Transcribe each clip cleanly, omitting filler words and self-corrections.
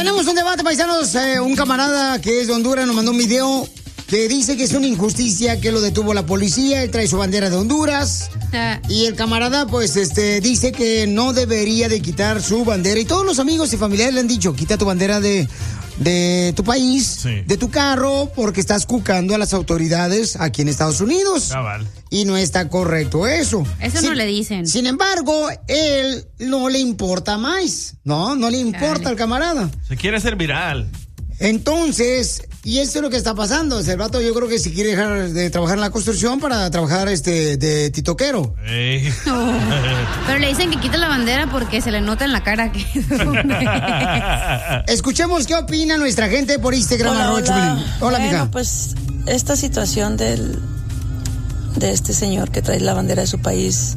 Tenemos un debate, paisanos. Un camarada que es de Honduras nos mandó un video que dice que es una injusticia que lo detuvo la policía. Él trae su bandera de Honduras. Y el camarada, pues, dice que no debería de quitar su bandera. Y todos los amigos y familiares le han dicho, quita tu bandera de tu país, de tu carro, porque estás cucando a las autoridades aquí en Estados Unidos. Cabal. Y no está correcto eso. Eso no le dicen. Sin embargo, él no le importa más. No le importa al camarada. Se quiere hacer viral. Entonces, y eso es lo que está pasando. El vato yo creo que si quiere dejar de trabajar en la construcción para trabajar de titoquero. Pero le dicen que quita la bandera porque se le nota en la cara que... Escuchemos qué opina nuestra gente por Instagram. Hola, mija. Bueno, pues esta situación de este señor que trae la bandera de su país,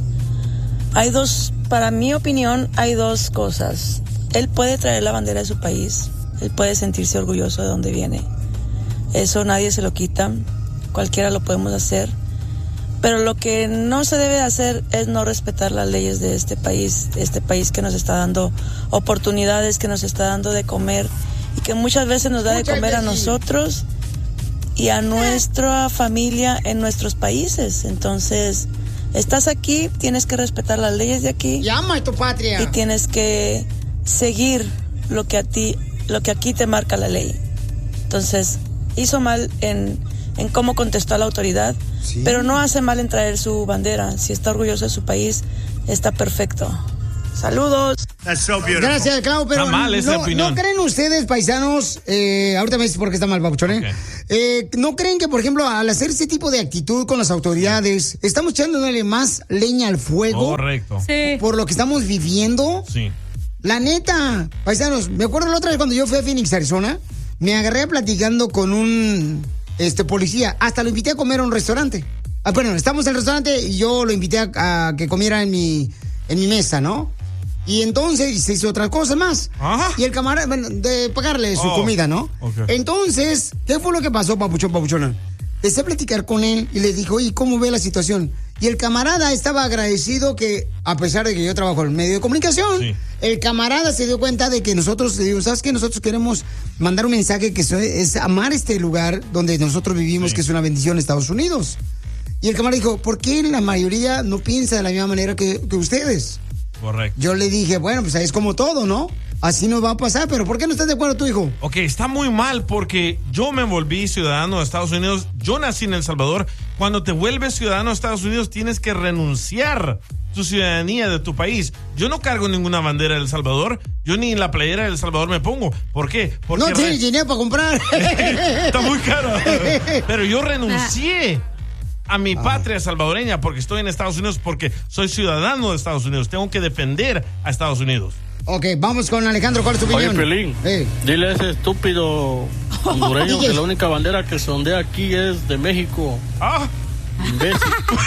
para mi opinión, hay dos cosas. Él puede traer la bandera de su país, él puede sentirse orgulloso de donde viene. Eso nadie se lo quita, cualquiera lo podemos hacer. Pero lo que no se debe hacer es no respetar las leyes de este país que nos está dando oportunidades, que nos está dando de comer y que muchas veces nos da de comer a nosotros y a nuestra familia en nuestros países. Entonces, estás aquí, tienes que respetar las leyes de aquí. Llama a tu patria. Y tienes que seguir lo que aquí te marca la ley. Entonces, hizo mal en cómo contestó a la autoridad, pero no hace mal en traer su bandera. Si está orgulloso de su país, está perfecto. Saludos. Gracias, Clau, pero ¿no creen ustedes, paisanos? Ahorita me dices por qué está mal, papuchón, ¿no creen que, por ejemplo, al hacer ese tipo de actitud con las autoridades, estamos echándole más leña al fuego? Correcto. Sí. Por lo que estamos viviendo. Sí. La neta, paisanos, me acuerdo la otra vez cuando yo fui a Phoenix, Arizona, me agarré platicando con un policía. Hasta lo invité a comer a un restaurante. Bueno, estamos en el restaurante y yo lo invité a que comiera en mi mesa, ¿no? Y entonces se hizo otras cosas más. Ajá. Y el camarada, de pagarle su comida, ¿no? Okay. Entonces, ¿qué fue lo que pasó, papuchona? Empecé a platicar con él y le dijo, oye, ¿cómo ve la situación? Y el camarada estaba agradecido que, a pesar de que yo trabajo en el medio de comunicación, el camarada se dio cuenta de que nosotros, ¿sabes qué? Nosotros queremos mandar un mensaje que es amar este lugar donde nosotros vivimos, que es una bendición, Estados Unidos. Y el camarada dijo, ¿por qué la mayoría no piensa de la misma manera que ustedes? Correcto. Yo le dije, bueno, pues es como todo, ¿no? Así nos va a pasar, pero ¿por qué no estás de acuerdo tú, hijo? Ok, está muy mal porque yo me volví ciudadano de Estados Unidos, yo nací en El Salvador. Cuando te vuelves ciudadano de Estados Unidos tienes que renunciar tu ciudadanía de tu país. Yo no cargo ninguna bandera de El Salvador, yo ni la playera de El Salvador me pongo. ¿Por qué? Porque no tienes dinero para comprar. Está muy caro. Pero yo renuncié a mi patria salvadoreña porque estoy en Estados Unidos, porque soy ciudadano de Estados Unidos. Tengo que defender a Estados Unidos. Ok, vamos con Alejandro. ¿Cuál es tu opinión? Oye, Pelín, dile a ese estúpido hondureño que la única bandera que se ondea aquí es de México. Imbécil.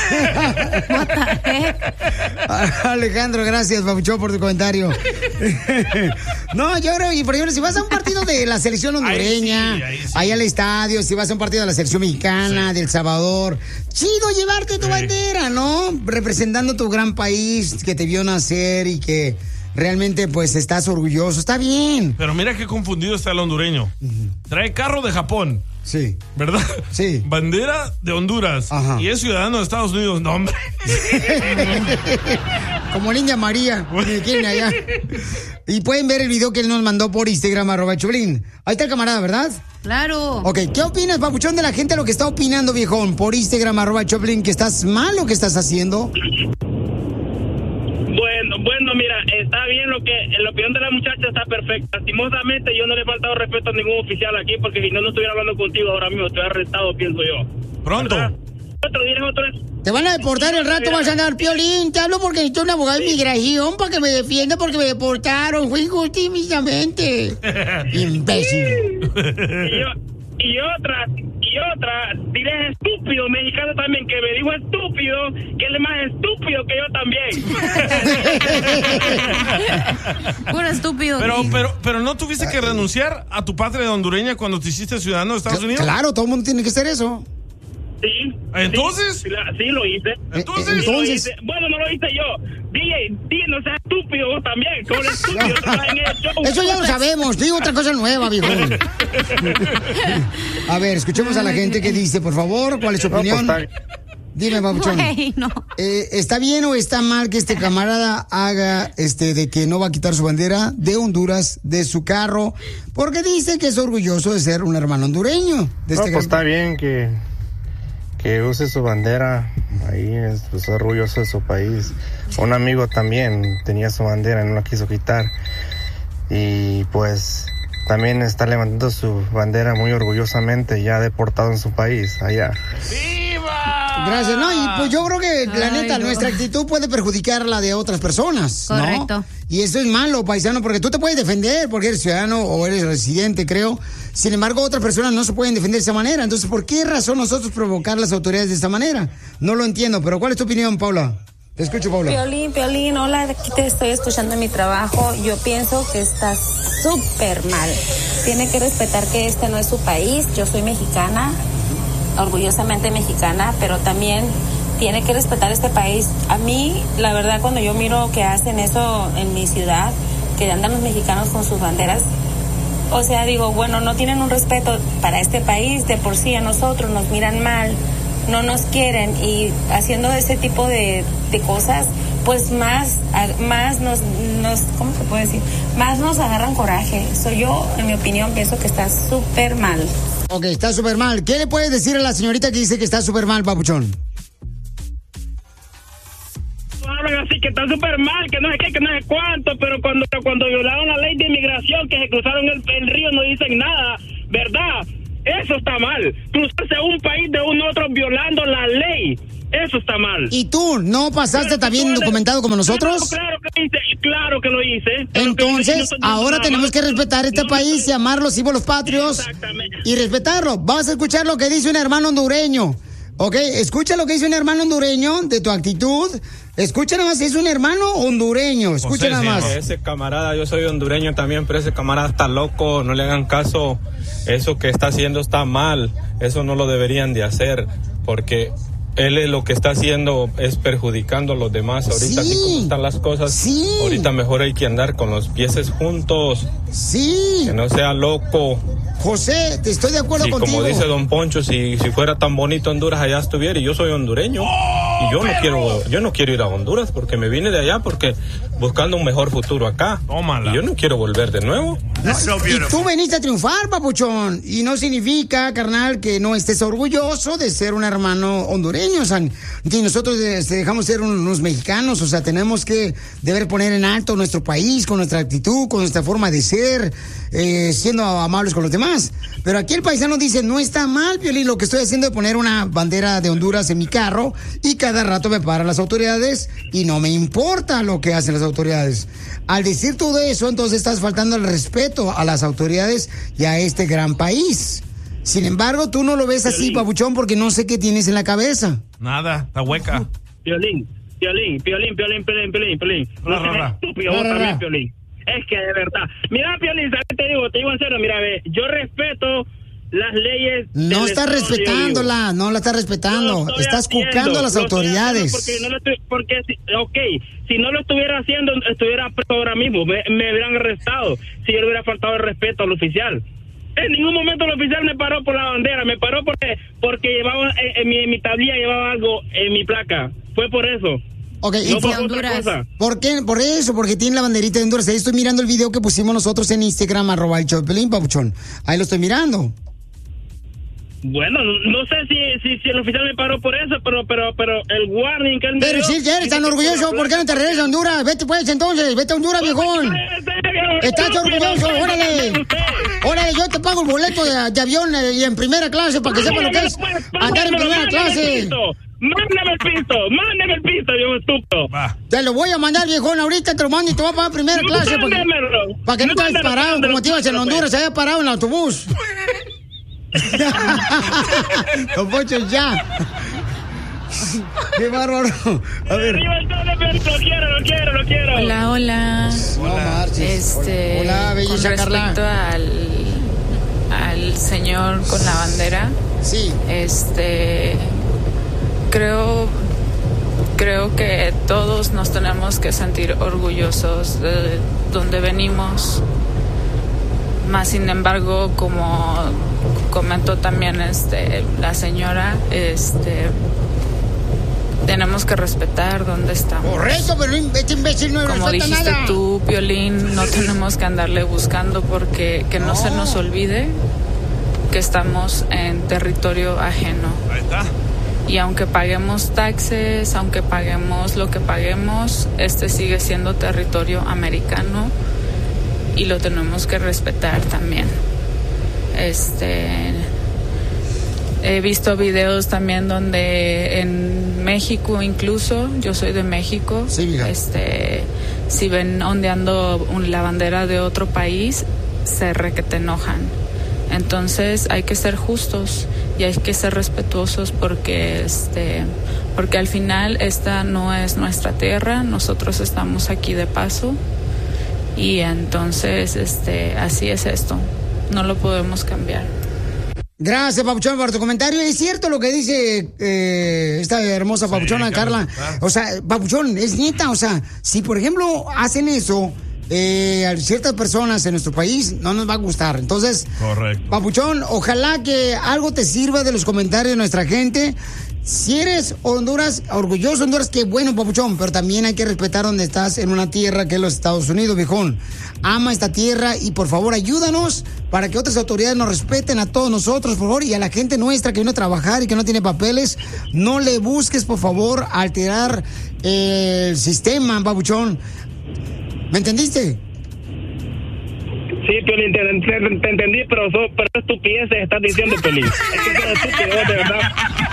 Alejandro, gracias, papuchón, por tu comentario. No, yo creo, y por ejemplo, si vas a un partido de la selección hondureña, ahí al estadio, si vas a un partido de la selección mexicana, de El Salvador, chido llevarte tu bandera, ¿no? Representando tu gran país que te vio nacer y que realmente, pues, estás orgulloso. Está bien. Pero mira qué confundido está el hondureño. Trae carro de Japón. Sí. ¿Verdad? Sí. Bandera de Honduras. Ajá. Y es ciudadano de Estados Unidos. No, hombre. Como Niña María. ¿Quién allá? Y pueden ver el video que él nos mandó por Instagram, @Choplin. Ahí está el camarada, ¿verdad? Claro. Ok, ¿qué opinas, papuchón, de la gente lo que está opinando, viejón? Por Instagram, @Choplin, que estás mal o que estás haciendo. Bueno, mira, está bien la opinión de la muchacha está perfecta. Lastimosamente yo no le he faltado respeto a ningún oficial aquí, porque si no estuviera hablando contigo ahora mismo, estoy arrestado, pienso yo. Pronto. Te van a deportar el rato, vas a andar, Piolín. Te hablo porque necesito un abogado de inmigración para que me defienda porque me deportaron. Fue injustamente. Imbécil. Y otra, diré estúpido mexicano también, que me dijo estúpido, que él es más estúpido que yo también. Puro estúpido. Pero ¿no tuviste que renunciar a tu patria hondureña cuando te hiciste ciudadano de Estados Unidos? Claro, todo el mundo tiene que hacer eso. Sí. ¿Entonces? Sí, lo hice. ¿Entonces? Lo hice. Bueno, no lo hice yo. DJ, no seas estúpido vos también. Como el estúpido trabaja en el show. Eso ya lo sabemos. Digo otra cosa nueva, viejo. A ver, escuchemos a la gente que dice, por favor, ¿cuál es su opinión? Dime, papuchón. No. ¿Está bien o está mal que este camarada haga de que no va a quitar su bandera de Honduras de su carro? Porque dice que es orgulloso de ser un hermano hondureño. Está bien que use su bandera. Ahí es orgulloso de su país. Un amigo también tenía su bandera y no la quiso quitar. Y pues también está levantando su bandera muy orgullosamente, ya deportado en su país, allá. Gracias, no, y pues yo creo que la neta, nuestra actitud puede perjudicar la de otras personas, ¿no? Correcto. Y eso es malo, paisano, porque tú te puedes defender porque eres ciudadano o eres residente, creo. Sin embargo, otras personas no se pueden defender de esa manera. Entonces, ¿por qué razón nosotros provocar las autoridades de esta manera? No lo entiendo, pero ¿cuál es tu opinión, Paula? Te escucho, Paula. Piolín, hola, aquí te estoy escuchando en mi trabajo. Yo pienso que está súper mal. Tiene que respetar que este no es su país. Yo soy mexicana, orgullosamente mexicana, pero también tiene que respetar este país. A mí, la verdad, cuando yo miro que hacen eso en mi ciudad, que andan los mexicanos con sus banderas, o sea, digo, bueno, no tienen un respeto para este país, de por sí a nosotros nos miran mal, no nos quieren, y haciendo ese tipo de cosas, pues más nos ¿cómo se puede decir? Más nos agarran coraje. Yo, en mi opinión, pienso que está súper mal. Ok, está súper mal. ¿Qué le puedes decir a la señorita que dice que está súper mal, papuchón? Hablan así que está súper mal, que no sé qué, que no sé cuánto, pero cuando violaron la ley de inmigración, que se cruzaron el río, no dicen nada, ¿verdad? Eso está mal. Cruzarse a un país de un otro violando la ley. Eso está mal. ¿Y tú no pasaste también documentado como nosotros? Claro que lo hice. Entonces, ahora tenemos que respetar este país y amar los símbolos patrios y respetarlo. Vas a escuchar lo que dice un hermano hondureño. Ok, escucha lo que dice un hermano hondureño de tu actitud. Escucha nada más, es un hermano hondureño. Escucha nada más. Ese camarada, yo soy hondureño también, pero ese camarada está loco, no le hagan caso. Eso que está haciendo está mal. Eso no lo deberían de hacer, porque él lo que está haciendo es perjudicando a los demás. Ahorita, así como están las cosas, ahorita mejor hay que andar con los pies juntos. Sí. Que no sea loco. José, te estoy de acuerdo contigo. Como dice don Poncho, si fuera tan bonito Honduras, allá estuviera, y yo soy hondureño. Y yo no quiero ir a Honduras, porque me vine de allá porque buscando un mejor futuro acá. Tómala. Y yo no quiero volver de nuevo. No, y tú veniste a triunfar, papuchón. Y no significa, carnal, que no estés orgulloso de ser un hermano hondureño. O sea, que nosotros dejamos ser unos mexicanos. O sea, tenemos que deber poner en alto nuestro país con nuestra actitud, con nuestra forma de ser, siendo amables con los demás. Pero aquí el paisano dice, no está mal, Piolín, lo que estoy haciendo es poner una bandera de Honduras en mi carro y cada rato me paran las autoridades y no me importa lo que hacen las autoridades. Al decir todo eso, entonces estás faltando el respeto a las autoridades y a este gran país. Sin embargo, tú no lo ves así, papuchón, porque no sé qué tienes en la cabeza. Nada, está hueca. Piolín. No seas estúpido vos también, Piolín. Es que de verdad. Mira, Piolín, te digo en serio, mira, ve, yo respeto las leyes. No estás respetándola, no la estás respetando. Estás cucando a las autoridades. Porque si no lo estuviera haciendo, estuviera preso ahora mismo. Me hubieran arrestado si yo le hubiera faltado el respeto al oficial. En ningún momento el oficial me paró por la bandera, me paró porque llevaba en mi tablilla llevaba algo en mi placa. Fue por eso. Ok, no ¿y por Honduras? ¿Por qué? Por eso, porque tiene la banderita de Honduras. Ahí estoy mirando el video que pusimos nosotros en Instagram, @el_show_de_Piolín, papuchón. Ahí lo estoy mirando. Bueno, no sé si el oficial me paró por eso, pero el warning que él me Pero dio, si eres tan orgulloso, ¿por qué no te regresas a Honduras? Vete pues entonces, vete a Honduras, viejón. Estás orgulloso, órale. Órale, yo te pago el boleto de avión y en primera clase para que sepas lo que es andar en primera clase. Mándame el pisto, yo estúpido. Te lo voy a mandar, viejón, ahorita te lo mando y te voy a pagar primera clase. Para que no te hayas parado como te ibas en Honduras, se había parado en el autobús. Don Poncho, ya. Qué bárbaro. A ver. Lo quiero. Hola. No marches. Hola, belleza con respecto Carla. al señor con la bandera. Sí. Creo creo que todos nos tenemos que sentir orgullosos de donde venimos. Más sin embargo, como comentó también la señora, tenemos que respetar dónde estamos. Correcto, pero este imbécil no como respeta dijiste nada. tú, Piolín, no tenemos que andarle buscando porque que no se nos olvide que estamos en territorio ajeno. Ahí está. Y aunque paguemos taxes, aunque paguemos lo que paguemos, sigue siendo territorio americano y lo tenemos que respetar también. He visto videos también donde en México, incluso, yo soy de México, sí, si ven ondeando la bandera de otro país, se requete enojan. Entonces hay que ser justos y hay que ser respetuosos porque al final esta no es nuestra tierra, nosotros estamos aquí de paso y entonces así es esto, no lo podemos cambiar. Gracias, Papuchón, por tu comentario. Es cierto lo que dice esta hermosa Papuchona, Carla. O sea, Papuchón, es neta, o sea, si por ejemplo hacen eso a ciertas personas en nuestro país, no nos va a gustar. Entonces, correcto. Papuchón, ojalá que algo te sirva de los comentarios de nuestra gente. Si eres Honduras, orgulloso de Honduras, qué bueno, Papuchón, pero también hay que respetar donde estás, en una tierra que es los Estados Unidos, viejón. Ama esta tierra y por favor ayúdanos para que otras autoridades nos respeten a todos nosotros, por favor, y a la gente nuestra que viene a trabajar y que no tiene papeles. No le busques, por favor, alterar el sistema, Papuchón. ¿Me entendiste? Sí, Piolín, te entendí, pero estupideces estás diciendo, Piolín. Es que son estúpidos, de verdad.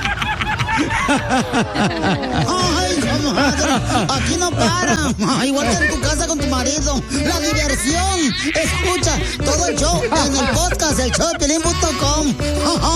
Ay, comadre, aquí no para. Igual que en tu casa con tu marido. La diversión. Escucha todo el show en el podcast, el showdepiolín.com.